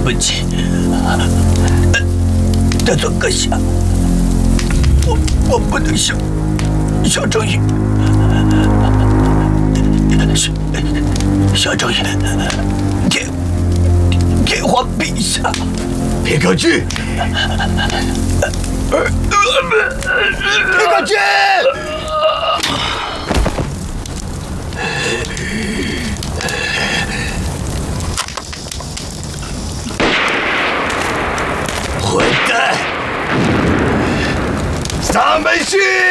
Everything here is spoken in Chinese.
不起，大佐阁下，我不能向正宇，小正宇，天皇陛下， 皮克居，皮克居。 混蛋！萨门旭。